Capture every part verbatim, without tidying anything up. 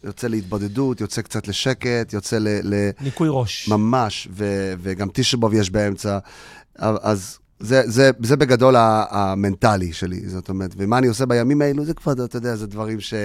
יוצא להתבודדות, יוצא קצת לשקט, יוצא ל... ל... ניקוי ראש. ממש, ו... וגם תשבוב יש באמצע. אז זה, זה, זה בגדול המנטלי שלי, זאת אומרת. ומה אני עושה בימים האלו, זה כבר, אתה יודע, זה דברים ש...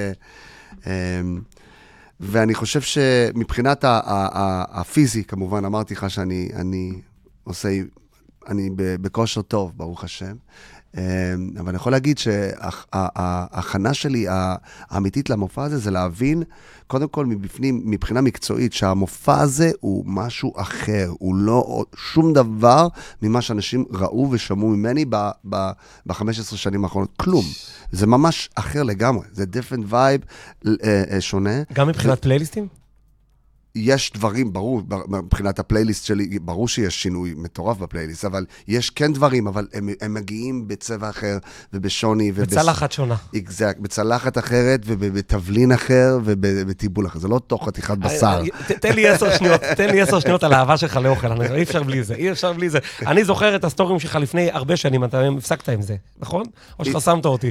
ואני חושב שמבחינת הפיזי, כמובן, אמרתי לך שאני אני עושה, אני בכושר טוב, ברוך השם. אבל אני יכול להגיד שההכנה שלי האמיתית למופע הזה, זה להבין, קודם כל מבפנים, מבחינה מקצועית, שהמופע הזה הוא משהו אחר, הוא לא שום דבר ממה שאנשים ראו ושמעו ממני ב-חמש עשרה שנים האחרונות, כלום. זה ממש אחר לגמרי, זה different vibe שונה. גם מבחינת פלייליסטים? יש דברים, ברור, מבחינת הפלייליסט שלי, ברור שיש שינוי מטורף בפלייליסט, אבל יש כן דברים, אבל הם, הם מגיעים בצבע אחר ובשוני. בצלחת שונה. אקזקט, בצלחת אחרת ובתבלין אחר ובטיבול אחר. זה לא תוך חתיכת בשר. תן לי עשר שניות, תן לי עשר שניות על האהבה שלך לאוכל. אי אפשר בלי זה, אי אפשר בלי זה. אני זוכר את הסטורים שלך לפני הרבה שנים, אתה הפסקת עם זה, נכון? או שחסמת אותי.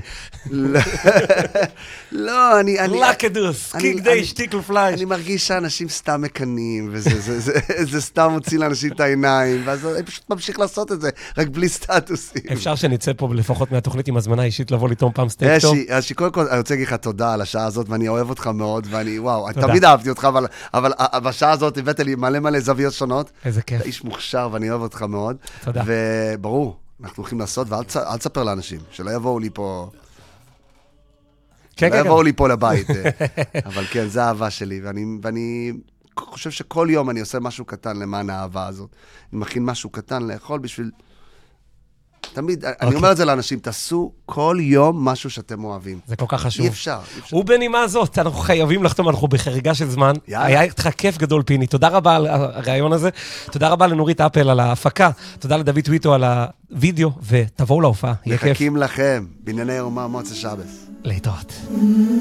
לא, אני... לקדוס, קיק די, שטיקל פלייש. אני מרגיש שאנשים סתם מקנים, וזה סתם מוציא לאנשים את העיניים, ואז אני פשוט ממשיך לעשות את זה, רק בלי סטטוסים. אפשר שנצא פה לפחות מהתוכנית עם הזמנה אישית לבוא לטום פעם סטייק טוב? אז שקודם כל, אני רוצה להגיד לך תודה על השעה הזאת, ואני אוהב אותך מאוד, ואני, וואו, תמיד אהבתי אותך, אבל בשעה הזאת הבאת לי מלא מלא זוויות שונות. איזה כיף. אתה איש מוכשר, ואני אוהב אותך מאוד. תודה. וברור, אנחנו הולכים לעשות, ואל תספר לאנשים, שלא יבואו לי פה... כן, לא יבואו לי פה לבית, אבל כן, זה האהבה שלי, ואני, ואני חושב שכל יום אני עושה משהו קטן למען האהבה הזאת. אני מכין משהו קטן לאכול בשביל... תמיד, אני אומר את זה לאנשים, תעשו כל יום משהו שאתם אוהבים. זה כל כך חשוב. אי אפשר. ובנימה זאת, אנחנו חייבים לחתום, אנחנו בחריגה של זמן. היה איתך כיף גדול, פיני. תודה רבה על הרעיון הזה. תודה רבה לנורית אפל על ההפקה. תודה לדוד טוויטו על הוידאו, ותבואו להופעה. מחכים לכם, בענייני אומה מוצא שבס. להתראות.